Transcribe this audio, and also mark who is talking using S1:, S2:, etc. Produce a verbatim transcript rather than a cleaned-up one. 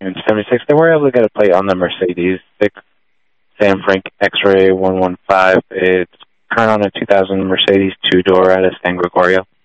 S1: in seventy-six, they were able to get a plate on the Mercedes six Sam Frank X-Ray one one five. It's current on a two thousand Mercedes two-door out of San Gregorio.